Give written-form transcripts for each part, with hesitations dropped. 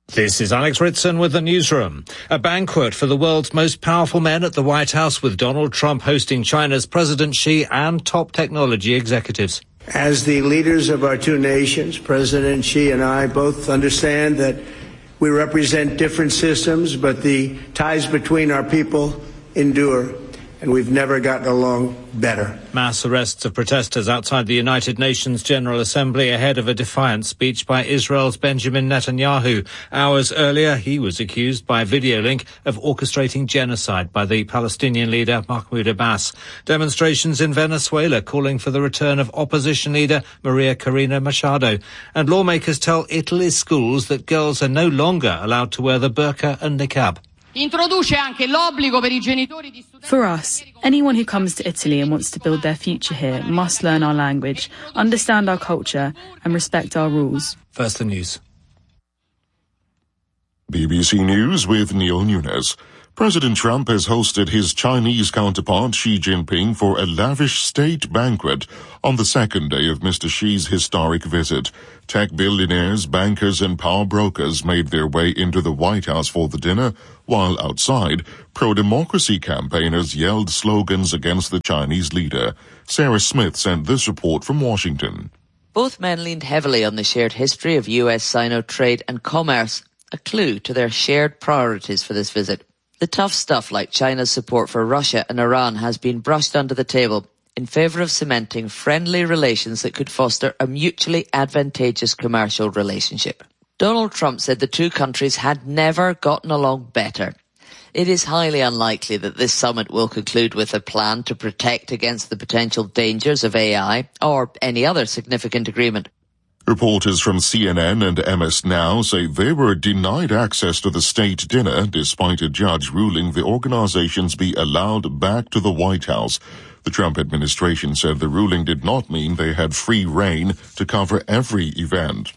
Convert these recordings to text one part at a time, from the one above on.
This is Alex Ritson with the newsroom. A banquet for the world's most powerful men at the White House, with Donald Trump hosting China's President Xi and top technology executives. As the leaders of our two nations, President Xi and I both understand that we represent different systems, but the ties between our people endure, and we've never gotten along better. Mass arrests of protesters outside the United Nations General Assembly ahead of a defiant speech by Israel's Benjamin Netanyahu. Hours earlier, he was accused by video link of orchestrating genocide by the Palestinian leader Mahmoud Abbas. Demonstrations in Venezuela calling for the return of opposition leader Maria Corina Machado. And lawmakers tell Italy's schools that girls are no longer allowed to wear the burqa and niqab. For us, anyone who comes to Italy and wants to build their future here must learn our language, understand our culture and respect our rules. First the news. BBC News with Neil Nunes. President Trump has hosted his Chinese counterpart Xi Jinping for a lavish state banquet on the second day of Mr. Xi's historic visit. Tech billionaires, bankers and power brokers made their way into the White House for the dinner, while outside, pro-democracy campaigners yelled slogans against the Chinese leader. Sarah Smith sent this report from Washington. Both men leaned heavily on the shared history of US-Sino trade and commerce, a clue to their shared priorities for this visit. The tough stuff like China's support for Russia and Iran has been brushed under the table in favour of cementing friendly relations that could foster a mutually advantageous commercial relationship. Donald Trump said the two countries had never gotten along better. It is highly unlikely that this summit will conclude with a plan to protect against the potential dangers of AI or any other significant agreement. Reporters from CNN and MS Now say they were denied access to the state dinner despite a judge ruling the organizations be allowed back to the White House. The Trump administration said the ruling did not mean they had free rein to cover every event.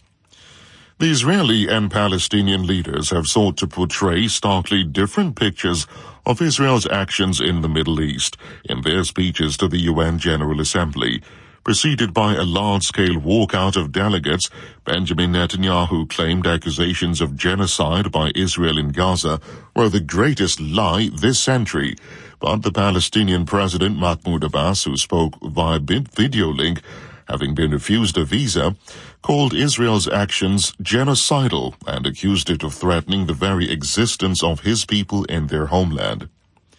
The Israeli and Palestinian leaders have sought to portray starkly different pictures of Israel's actions in the Middle East in their speeches to the UN General Assembly. Preceded by a large-scale walkout of delegates, Benjamin Netanyahu claimed accusations of genocide by Israel in Gaza were the greatest lie this century. But the Palestinian president Mahmoud Abbas, who spoke via video link, having been refused a visa, called Israel's actions genocidal and accused it of threatening the very existence of his people in their homeland.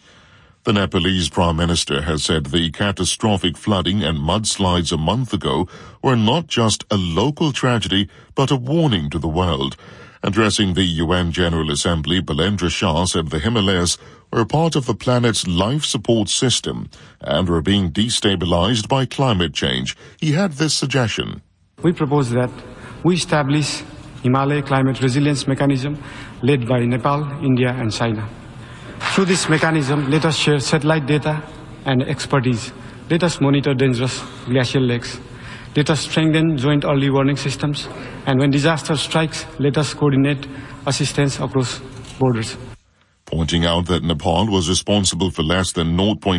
The Nepalese Prime Minister has said the catastrophic flooding and mudslides a month ago were not just a local tragedy, but a warning to the world. Addressing the UN General Assembly, Balendra Shah said the Himalayas were part of the planet's life support system and were being destabilized by climate change. He had this suggestion. We propose that we establish Himalaya Climate Resilience Mechanism led by Nepal, India and China. Through this mechanism, let us share satellite data and expertise. Let us monitor dangerous glacial lakes. Let us strengthen joint early warning systems. And when disaster strikes, let us coordinate assistance across borders. Pointing out that Nepal was responsible for less than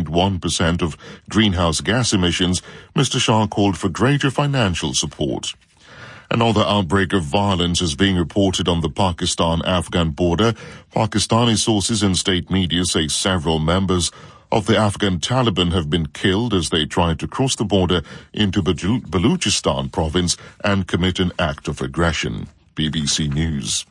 0.1% of greenhouse gas emissions, Mr. Shah called for greater financial support. Another outbreak of violence is being reported on the Pakistan-Afghan border. Pakistani sources and state media say several members of the Afghan Taliban have been killed as they tried to cross the border into Baluchistan province and commit an act of aggression. BBC News.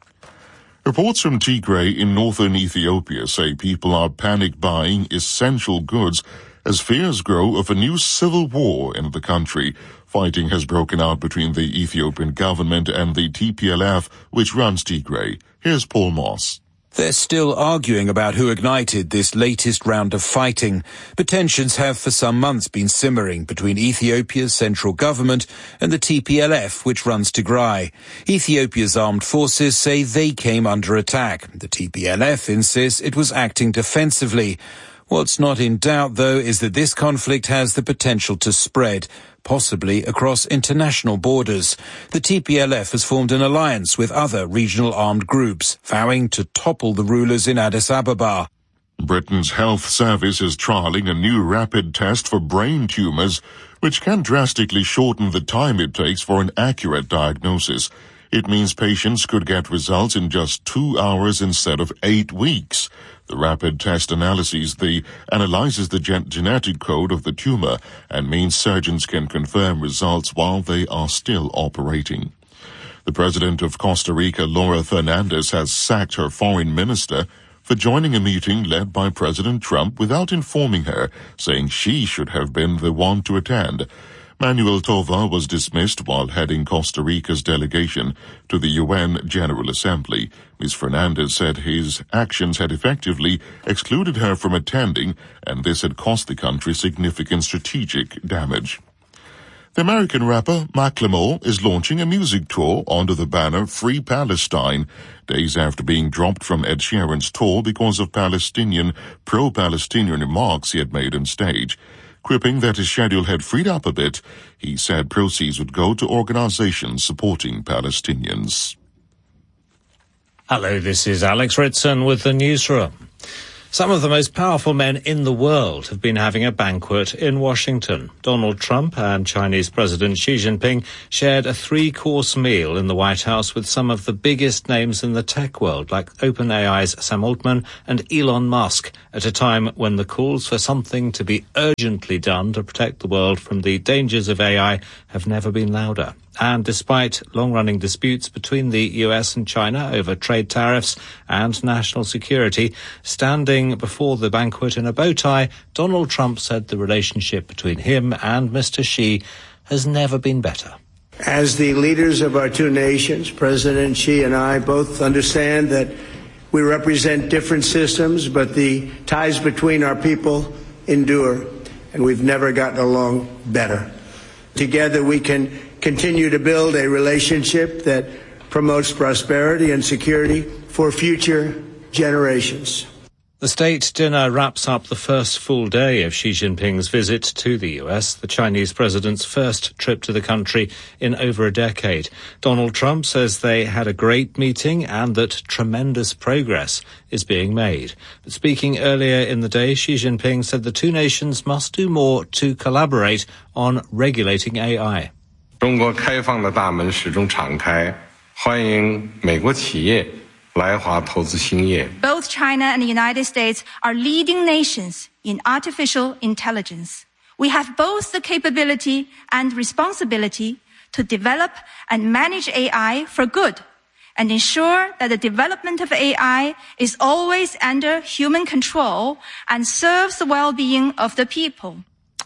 Reports from Tigray in northern Ethiopia say people are panic buying essential goods as fears grow of a new civil war in the country. Fighting has broken out between the Ethiopian government and the TPLF, which runs Tigray. Here's Paul Moss. They're still arguing about who ignited this latest round of fighting, but tensions have for some months been simmering between Ethiopia's central government and the TPLF, which runs Tigray. Ethiopia's armed forces say they came under attack. The TPLF insists it was acting defensively. What's not in doubt, though, is that this conflict has the potential to spread, possibly across international borders. The TPLF has formed an alliance with other regional armed groups, vowing to topple the rulers in Addis Ababa. Britain's health service is trialling a new rapid test for brain tumours, which can drastically shorten the time it takes for an accurate diagnosis. It means patients could get results in just 2 hours instead of 8 weeks. The rapid test analyzes analyzes the genetic code of the tumor and means surgeons can confirm results while they are still operating. The president of Costa Rica, Laura Fernandez, has sacked her foreign minister for joining a meeting led by President Trump without informing her, saying she should have been the one to attend. Manuel Tovar was dismissed while heading Costa Rica's delegation to the UN General Assembly. Ms. Fernandez said his actions had effectively excluded her from attending, and this had cost the country significant strategic damage. The American rapper Macklemore is launching a music tour under the banner Free Palestine, days after being dropped from Ed Sheeran's tour because of pro-Palestinian remarks he had made on stage. Quipping that his schedule had freed up a bit, he said proceeds would go to organizations supporting Palestinians. Hello, this is Alex Ritson with the newsroom. Some of the most powerful men in the world have been having a banquet in Washington. Donald Trump and Chinese President Xi Jinping shared a 3-course meal in the White House with some of the biggest names in the tech world, like OpenAI's Sam Altman and Elon Musk, at a time when the calls for something to be urgently done to protect the world from the dangers of AI have never been louder. And despite long-running disputes between the US and China over trade tariffs and national security, standing before the banquet in a bow tie, Donald Trump said the relationship between him and Mr. Xi has never been better. As the leaders of our two nations, President Xi and I both understand that we represent different systems, but the ties between our people endure, and we've never gotten along better. Together we can continue to build a relationship that promotes prosperity and security for future generations. The state dinner wraps up the first full day of Xi Jinping's visit to the US, the Chinese president's first trip to the country in over a decade. Donald Trump says they had a great meeting and that tremendous progress is being made. But speaking earlier in the day, Xi Jinping said the two nations must do more to collaborate on regulating AI. 中国开放的大门始终敞开，欢迎美国企业来华投资兴业。 Both China and the United States are leading nations in artificial intelligence. We have both the capability and responsibility to develop and manage AI for good and ensure that the development of AI is always under human control and serves the well-being of the people.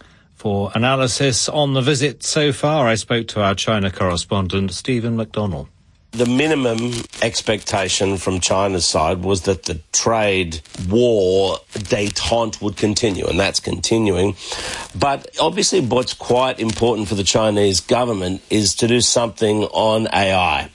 For analysis on the visit so far, I spoke to our China correspondent, Stephen McDonnell. The minimum expectation from China's side was that the trade war détente would continue, and that's continuing. But obviously what's quite important for the Chinese government is to do something on AI.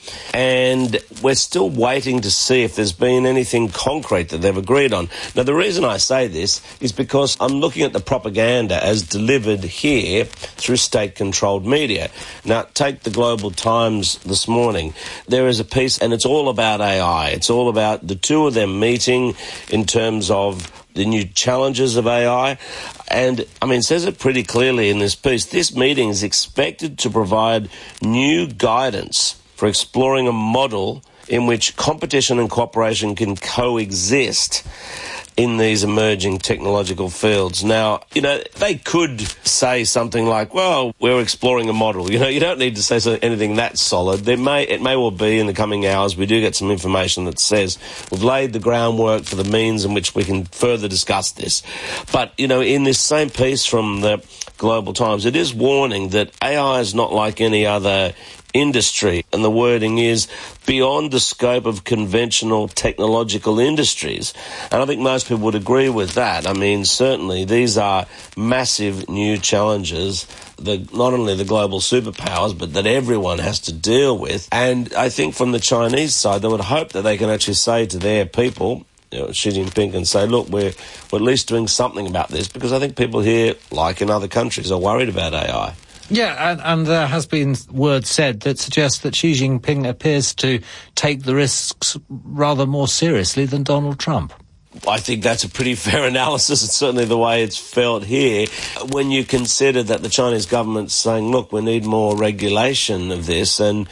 And we're still waiting to see if there's been anything concrete that they've agreed on. Now, the reason I say this is because I'm looking at the propaganda as delivered here through state-controlled media. Now, take the Global Times this morning. There is a piece, and it's all about AI. It's all about the two of them meeting in terms of the new challenges of AI. And, it says it pretty clearly in this piece. This meeting is expected to provide new guidance for exploring a model in which competition and cooperation can coexist in these emerging technological fields. Now, they could say something like, well, we're exploring a model. You don't need to say anything that solid. It may well be in the coming hours we do get some information that says we've laid the groundwork for the means in which we can further discuss this. But, in this same piece from the Global Times, it is warning that AI is not like any other industry, and the wording is beyond the scope of conventional technological industries. And I think most people would agree with that. Certainly these are massive new challenges that not only the global superpowers, but that everyone has to deal with. And I think from the Chinese side, they would hope that they can actually say to their people, Xi Jinping can say, look, we're at least doing something about this, because I think people here, like in other countries, are worried about AI. Yeah, and there has been word said that suggests that Xi Jinping appears to take the risks rather more seriously than Donald Trump. I think that's a pretty fair analysis. It's certainly the way it's felt here. When you consider that the Chinese government's saying, look, we need more regulation of this, and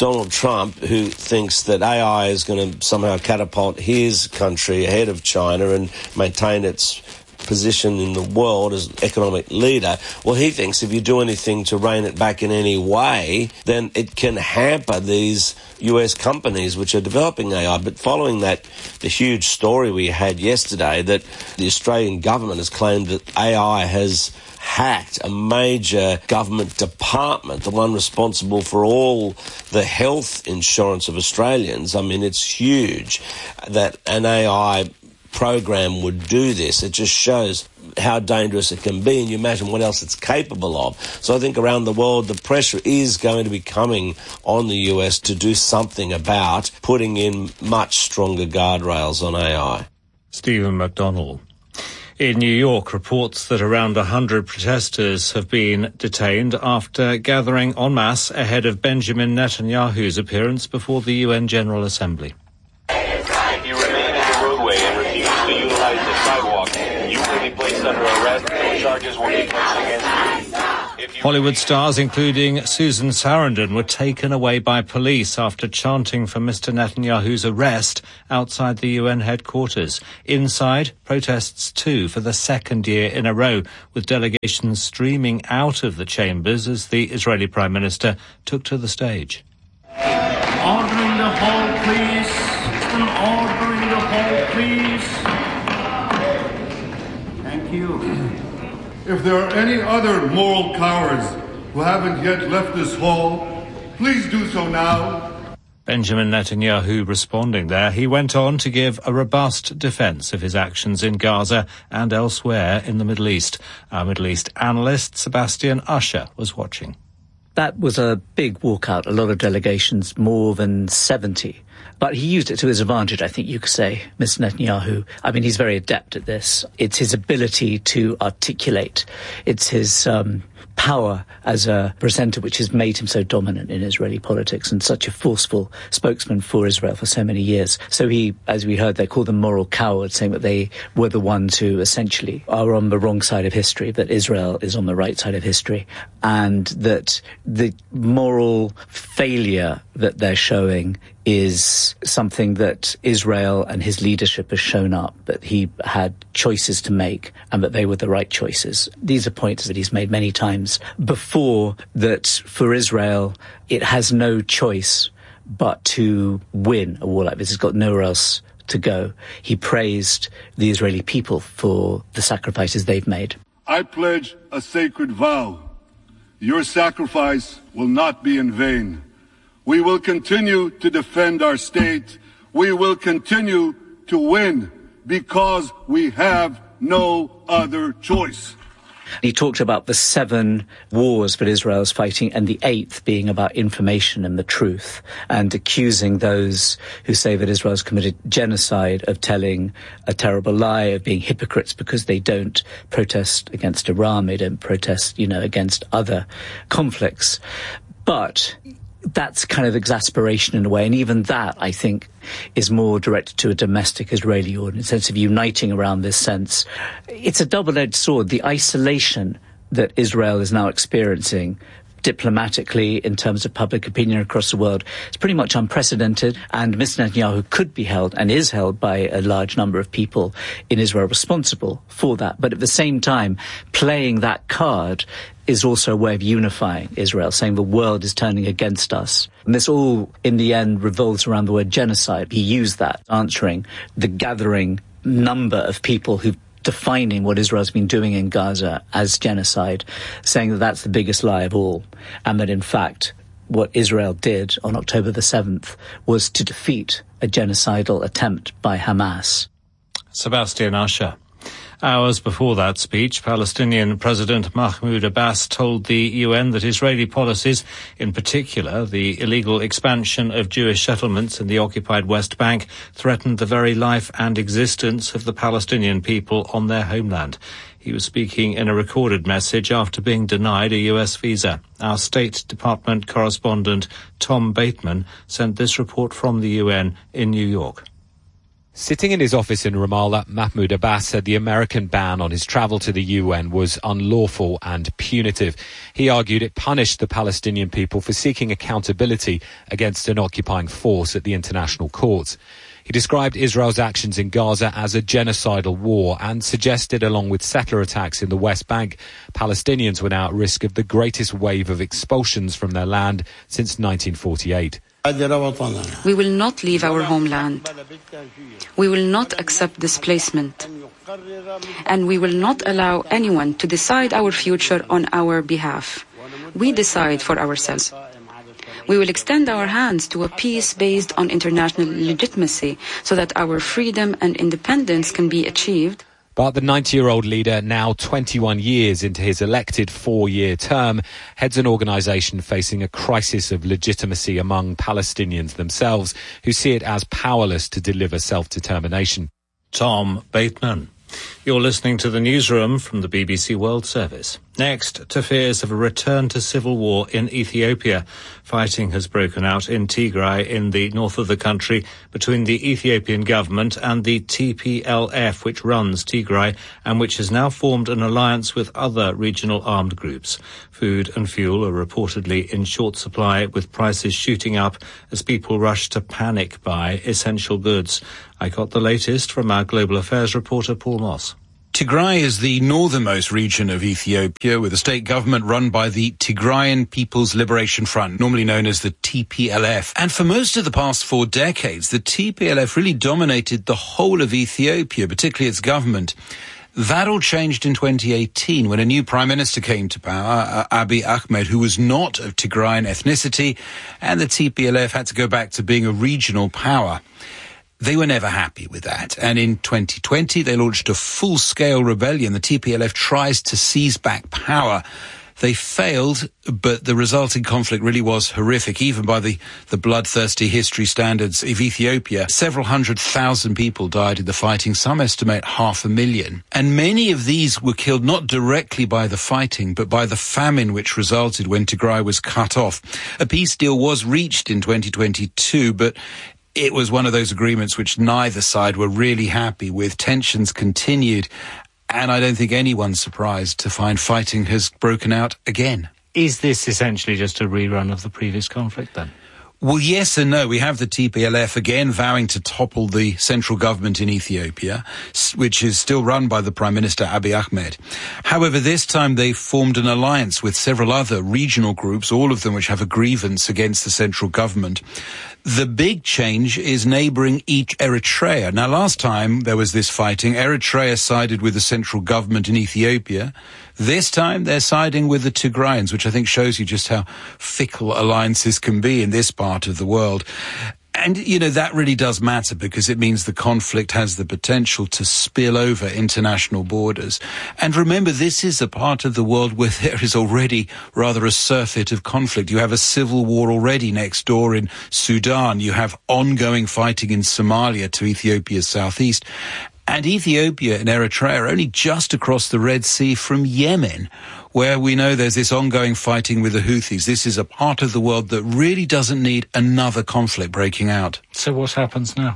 Donald Trump, who thinks that AI is going to somehow catapult his country ahead of China and maintain its position in the world as economic leader, well, he thinks if you do anything to rein it back in any way, then it can hamper these US companies which are developing AI. But following that, the huge story we had yesterday that the Australian government has claimed that AI has hacked a major government department, the one responsible for all the health insurance of Australians. I mean, it's huge that an AI program would do this. It just shows how dangerous it can be, and you imagine what else it's capable of. So I think around the world the pressure is going to be coming on the US to do something about putting in much stronger guardrails on AI. Stephen McDonnell. In New York, reports that around 100 protesters have been detained after gathering en masse ahead of Benjamin Netanyahu's appearance before the UN General Assembly. If you remain in the roadway and refuse to utilize the sidewalk, you will be placed under arrest and charges will be placed against you. Hollywood stars, including Susan Sarandon, were taken away by police after chanting for Mr. Netanyahu's arrest outside the UN headquarters. Inside, protests too for the second year in a row, with delegations streaming out of the chambers as the Israeli Prime Minister took to the stage. Order in the hall, please. Order in the hall, please. Thank you. If there are any other moral cowards who haven't yet left this hall, please do so now. Benjamin Netanyahu responding there. He went on to give a robust defence of his actions in Gaza and elsewhere in the Middle East. Our Middle East analyst, Sebastian Usher, was watching. That was a big walkout, a lot of delegations, more than 70. But he used it to his advantage, I think you could say, Mr. Netanyahu. I mean, he's very adept at this. It's his ability to articulate. It's his power as a presenter which has made him so dominant in Israeli politics and such a forceful spokesman for Israel for so many years. So he, as we heard, they call them moral cowards, saying that they were the ones who essentially are on the wrong side of history, that Israel is on the right side of history, and that the moral failure that they're showing is something that Israel and his leadership has shown up, that he had choices to make and that they were the right choices. These are points that he's made many times before, that for Israel, it has no choice but to win a war like this. It's got nowhere else to go. He praised the Israeli people for the sacrifices they've made. I pledge a sacred vow. Your sacrifice will not be in vain. We will continue to defend our state. We will continue to win because we have no other choice. He talked about the 7 wars that Israel is fighting, and the 8th being about information and the truth, and accusing those who say that Israel has committed genocide of telling a terrible lie, of being hypocrites because they don't protest against Iran, they don't protest, against other conflicts. But that's kind of exasperation in a way, and even that, I think, is more directed to a domestic Israeli audience, in the sense of uniting around this sense. It's a double-edged sword. The isolation that Israel is now experiencing diplomatically in terms of public opinion across the world is pretty much unprecedented, and Mr. Netanyahu could be held and is held by a large number of people in Israel responsible for that. But at the same time, playing that card is also a way of unifying Israel, saying the world is turning against us. And this all, in the end, revolves around the word genocide. He used that, answering the gathering number of people who've defining what Israel's been doing in Gaza as genocide, saying that that's the biggest lie of all, and that in fact what Israel did on October the 7th was to defeat a genocidal attempt by Hamas. Sebastian Usher. Hours before that speech, Palestinian President Mahmoud Abbas told the UN that Israeli policies, in particular the illegal expansion of Jewish settlements in the occupied West Bank, threatened the very life and existence of the Palestinian people on their homeland. He was speaking in a recorded message after being denied a US visa. Our State Department correspondent Tom Bateman sent this report from the UN in New York. Sitting in his office in Ramallah, Mahmoud Abbas said the American ban on his travel to the UN was unlawful and punitive. He argued it punished the Palestinian people for seeking accountability against an occupying force at the international courts. He described Israel's actions in Gaza as a genocidal war and suggested, along with settler attacks in the West Bank, Palestinians were now at risk of the greatest wave of expulsions from their land since 1948. We will not leave our homeland. We will not accept displacement. And we will not allow anyone to decide our future on our behalf. We decide for ourselves. We will extend our hands to a peace based on international legitimacy so that our freedom and independence can be achieved. But the 90-year-old leader, now 21 years into his elected 4-year term, heads an organisation facing a crisis of legitimacy among Palestinians themselves, who see it as powerless to deliver self-determination. Tom Bateman. You're listening to the newsroom from the BBC World Service. Next, to fears of a return to civil war in Ethiopia. Fighting has broken out in Tigray in the north of the country between the Ethiopian government and the TPLF, which runs Tigray and which has now formed an alliance with other regional armed groups. Food and fuel are reportedly in short supply, with prices shooting up as people rush to panic buy essential goods. I got the latest from our Global Affairs reporter Paul Moss. Tigray is the northernmost region of Ethiopia, with a state government run by the Tigrayan People's Liberation Front, normally known as the TPLF. And for most of the past 4 decades, the TPLF really dominated the whole of Ethiopia, particularly its government. That all changed in 2018 when a new prime minister came to power, Abiy Ahmed, who was not of Tigrayan ethnicity, and the TPLF had to go back to being a regional power. They were never happy with that. And in 2020, they launched a full-scale rebellion. The TPLF tries to seize back power. They failed, but the resulting conflict really was horrific, even by the bloodthirsty history standards of Ethiopia. Several 100,000 people died in the fighting, some estimate 500,000. And many of these were killed not directly by the fighting, but by the famine which resulted when Tigray was cut off. A peace deal was reached in 2022, but it was one of those agreements which neither side were really happy with. Tensions continued, and I don't think anyone's surprised to find fighting has broken out again. Is this essentially just a rerun of the previous conflict then? Well, yes and no. We have the TPLF again vowing to topple the central government in Ethiopia, which is still run by the Prime Minister Abiy Ahmed. However, this time they formed an alliance with several other regional groups, all of them which have a grievance against the central government. The big change is neighbouring Eritrea. Now, last time there was this fighting, Eritrea sided with the central government in Ethiopia. This time they're siding with the Tigrayans, which I think shows you just how fickle alliances can be in this part of the world. And, you know, that really does matter because it means the conflict has the potential to spill over international borders. And remember, this is a part of the world where there is already rather a surfeit of conflict. You have a civil war already next door in Sudan. You have ongoing fighting in Somalia to Ethiopia's southeast. And Ethiopia and Eritrea are only just across the Red Sea from Yemen, where we know there's this ongoing fighting with the Houthis. This is a part of the world that really doesn't need another conflict breaking out. So what happens now?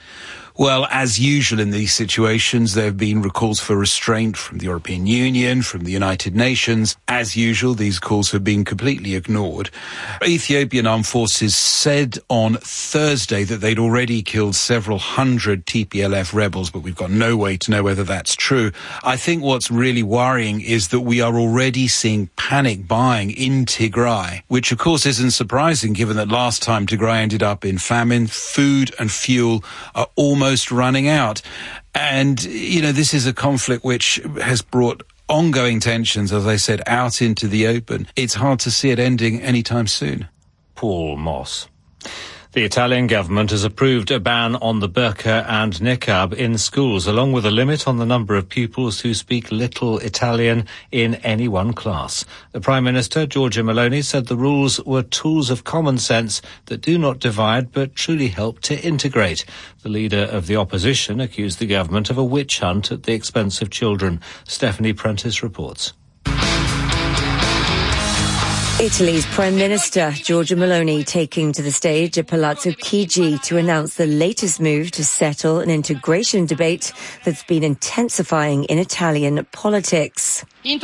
Well, as usual in these situations, there have been calls for restraint from the European Union, from the United Nations. As usual, these calls have been completely ignored. Ethiopian armed forces said on Thursday that they'd already killed several hundred TPLF rebels, but we've got no way to know whether that's true. I think what's really worrying is that we are already seeing panic buying in Tigray, which of course isn't surprising given that last time Tigray ended up in famine. Food and fuel are almost running out. And, you know, this is a conflict which has brought ongoing tensions, as I said, out into the open. It's hard to see it ending anytime soon. Paul Moss. The Italian government has approved a ban on the burqa and niqab in schools, along with a limit on the number of pupils who speak little Italian in any one class. The Prime Minister, Giorgia Meloni, said the rules were tools of common sense that do not divide but truly help to integrate. The leader of the opposition accused the government of a witch hunt at the expense of children. Stephanie Prentice reports. Italy's Prime Minister, Giorgia Meloni, taking to the stage at Palazzo Chigi to announce the latest move to settle an integration debate that's been intensifying in Italian politics.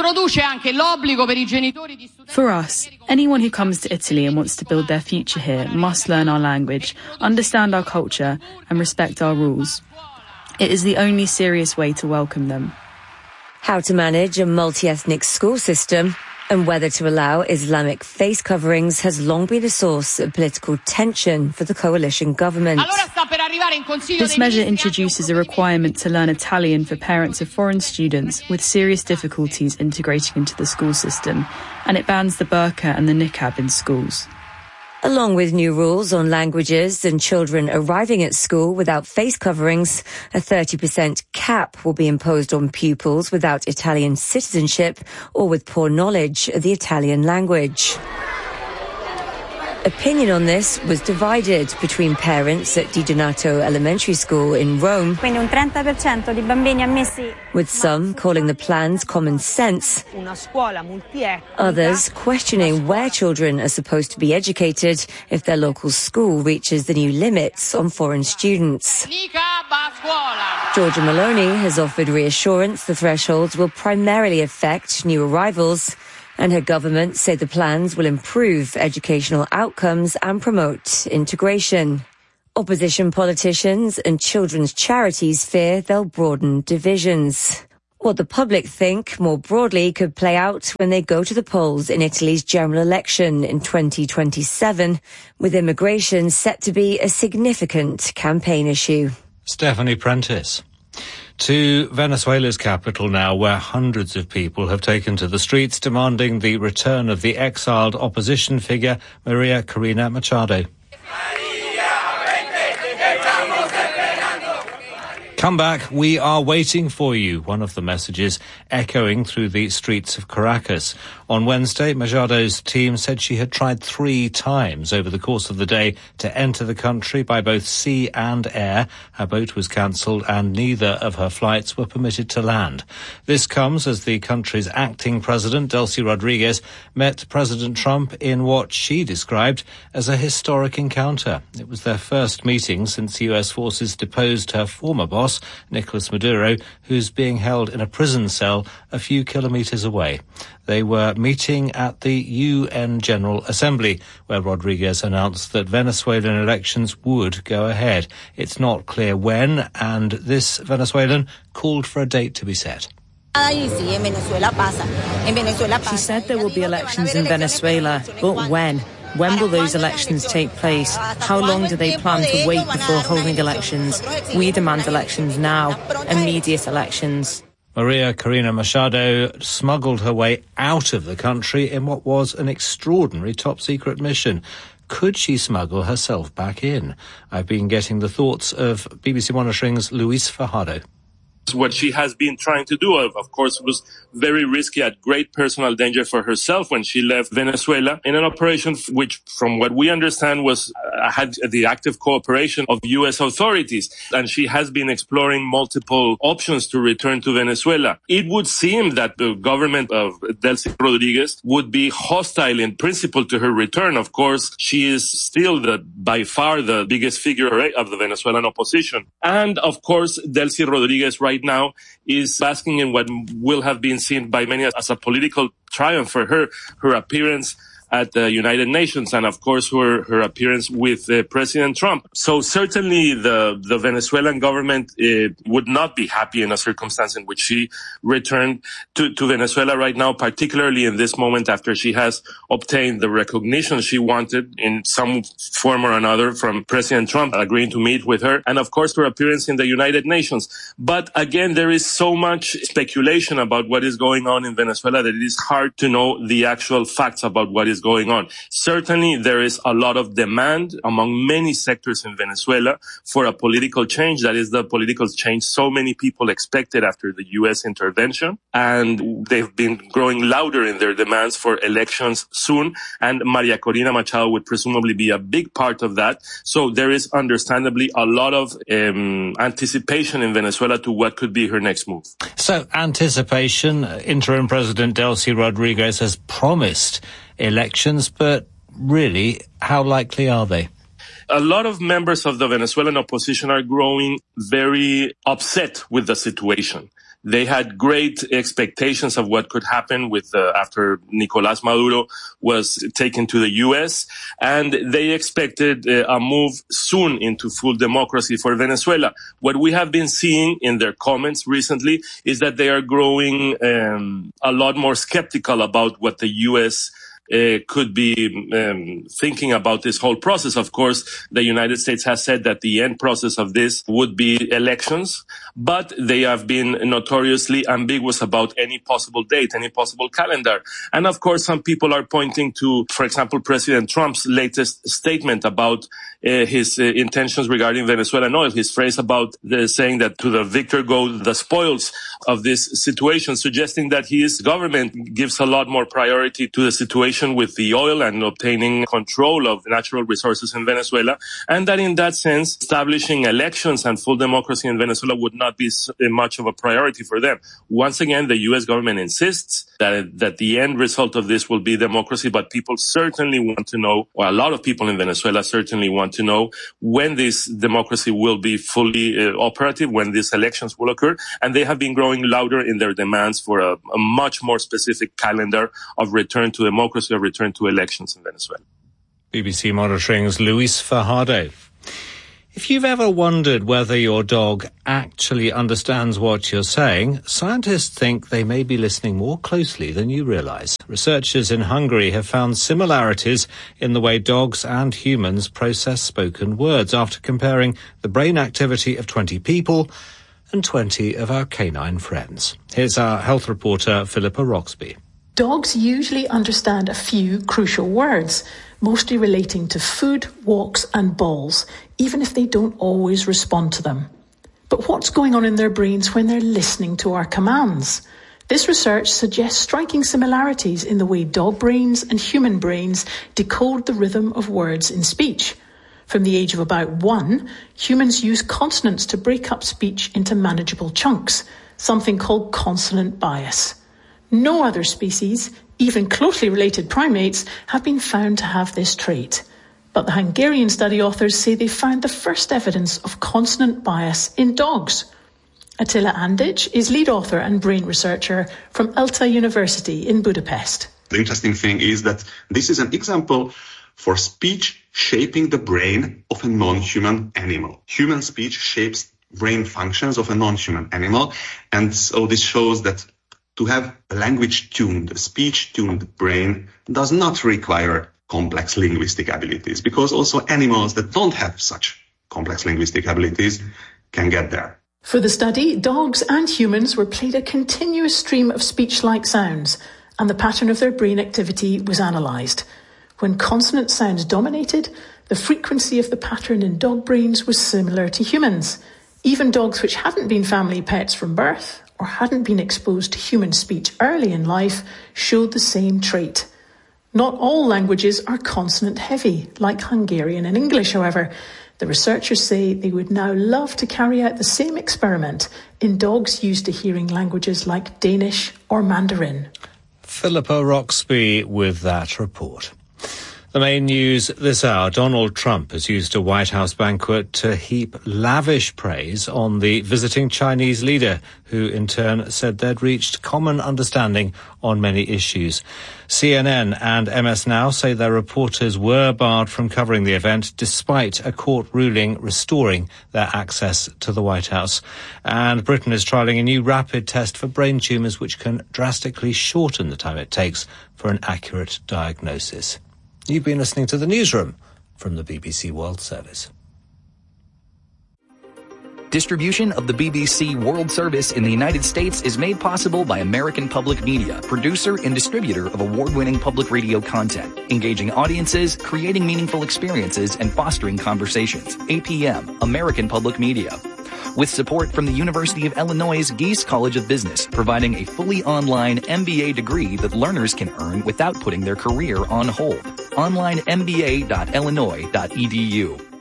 For us, anyone who comes to Italy and wants to build their future here must learn our language, understand our culture, and respect our rules. It is the only serious way to welcome them. How to manage a multi-ethnic school system and whether to allow Islamic face coverings has long been a source of political tension for the coalition government. This measure introduces a requirement to learn Italian for parents of foreign students with serious difficulties integrating into the school system, and it bans the burqa and the niqab in schools. Along with new rules on languages and children arriving at school without face coverings, a 30% cap will be imposed on pupils without Italian citizenship or with poor knowledge of the Italian language. Opinion on this was divided between parents at Di Donato Elementary School in Rome, with some calling the plans common sense, others questioning where children are supposed to be educated if their local school reaches the new limits on foreign students. Giorgia Meloni has offered reassurance the thresholds will primarily affect new arrivals, and her government say the plans will improve educational outcomes and promote integration. Opposition politicians and children's charities fear they'll broaden divisions. What the public think more broadly could play out when they go to the polls in Italy's general election in 2027, with immigration set to be a significant campaign issue. Stephanie Prentice. To Venezuela's capital now, where hundreds of people have taken to the streets demanding the return of the exiled opposition figure Maria Corina Machado. Come back, we are waiting for you, one of the messages echoing through the streets of Caracas. On Wednesday, Machado's team said she had tried 3 times over the course of the day to enter the country by both sea and air. Her boat was cancelled and neither of her flights were permitted to land. This comes as the country's acting president, Delcy Rodriguez, met President Trump in what she described as a historic encounter. It was their first meeting since US forces deposed her former boss, Nicolas Maduro, who's being held in a prison cell a few kilometres away. They were meeting at the UN General Assembly, where Rodriguez announced that Venezuelan elections would go ahead. It's not clear when, and this Venezuelan called for a date to be set. She said there will be elections in Venezuela, but when? When will those elections take place? How long do they plan to wait before holding elections? We demand elections now, immediate elections. Maria Corina Machado smuggled her way out of the country in what was an extraordinary top-secret mission. Could she smuggle herself back in? I've been getting the thoughts of BBC Monitoring's Luis Fajardo. What she has been trying to do, of course, was very risky, at great personal danger for herself when she left Venezuela in an operation which, from what we understand, had the active cooperation of U.S. authorities. And she has been exploring multiple options to return to Venezuela. It would seem that the government of Delcy Rodriguez would be hostile in principle to her return. Of course, she is still by far the biggest figure of the Venezuelan opposition. And of course, Delcy Rodriguez right now is basking in what will have been seen by many as a political triumph for her appearance at the United Nations, and of course her appearance with President Trump. So certainly the Venezuelan government would not be happy in a circumstance in which she returned to Venezuela right now, particularly in this moment after she has obtained the recognition she wanted in some form or another from President Trump agreeing to meet with her, and of course her appearance in the United Nations. But again, there is so much speculation about what is going on in Venezuela that it is hard to know the actual facts about what is going on. Certainly, there is a lot of demand among many sectors in Venezuela for a political change. That is the political change so many people expected after the U.S. intervention. And they've been growing louder in their demands for elections soon. And Maria Corina Machado would presumably be a big part of that. So there is understandably a lot of anticipation in Venezuela to what could be her next move. So anticipation, interim President Delcy Rodriguez has promised elections, but really, how likely are they? A lot of members of the Venezuelan opposition are growing very upset with the situation. They had great expectations of what could happen with after Nicolás Maduro was taken to the U.S., and they expected a move soon into full democracy for Venezuela. What we have been seeing in their comments recently is that they are growing a lot more skeptical about what the U.S. Could be thinking about this whole process. Of course, the United States has said that the end process of this would be elections, but they have been notoriously ambiguous about any possible date, any possible calendar. And of course, some people are pointing to, for example, President Trump's latest statement about his intentions regarding Venezuelan oil. His phrase about saying that to the victor go the spoils of this situation, suggesting that his government gives a lot more priority to the situation with the oil and obtaining control of natural resources in Venezuela, and that in that sense, establishing elections and full democracy in Venezuela would not be much of a priority for them. Once again, the U.S. government insists that the end result of this will be democracy, but people certainly want to know, or a lot of people in Venezuela certainly want to know, when this democracy will be fully operative, when these elections will occur, and they have been growing louder in their demands for a much more specific calendar of return to democracy, or return to elections in Venezuela. BBC Monitoring's Luis Fajardo. If you've ever wondered whether your dog actually understands what you're saying, scientists think they may be listening more closely than you realise. Researchers in Hungary have found similarities in the way dogs and humans process spoken words after comparing the brain activity of 20 people and 20 of our canine friends. Here's our health reporter, Philippa Roxby. Dogs usually understand a few crucial words, mostly relating to food, walks and balls, even if they don't always respond to them. But what's going on in their brains when they're listening to our commands? This research suggests striking similarities in the way dog brains and human brains decode the rhythm of words in speech. From the age of about 1, humans use consonants to break up speech into manageable chunks, something called consonant bias. No other species, even closely related primates, have been found to have this trait. But the Hungarian study authors say they found the first evidence of consonant bias in dogs. Attila Andic is lead author and brain researcher from ELTE University in Budapest. The interesting thing is that this is an example for speech shaping the brain of a non-human animal. Human speech shapes brain functions of a non-human animal, and so this shows that to have a language-tuned, a speech-tuned brain does not require complex linguistic abilities, because also animals that don't have such complex linguistic abilities can get there. For the study, dogs and humans were played a continuous stream of speech-like sounds, and the pattern of their brain activity was analysed. When consonant sounds dominated, the frequency of the pattern in dog brains was similar to humans. Even dogs which hadn't been family pets from birth or hadn't been exposed to human speech early in life showed the same trait. Not all languages are consonant-heavy, like Hungarian and English, however. The researchers say they would now love to carry out the same experiment in dogs used to hearing languages like Danish or Mandarin. Philippa Roxby with that report. The main news this hour, Donald Trump has used a White House banquet to heap lavish praise on the visiting Chinese leader, who in turn said they'd reached common understanding on many issues. CNN and MS Now say their reporters were barred from covering the event despite a court ruling restoring their access to the White House. And Britain is trialling a new rapid test for brain tumours which can drastically shorten the time it takes for an accurate diagnosis. You've been listening to The Newsroom from the BBC World Service. Distribution of the BBC World Service in the United States is made possible by American Public Media, producer and distributor of award-winning public radio content, engaging audiences, creating meaningful experiences, and fostering conversations. APM, American Public Media. With support from the University of Illinois' Geese College of Business, providing a fully online MBA degree that learners can earn without putting their career on hold. OnlineMBA.illinois.edu.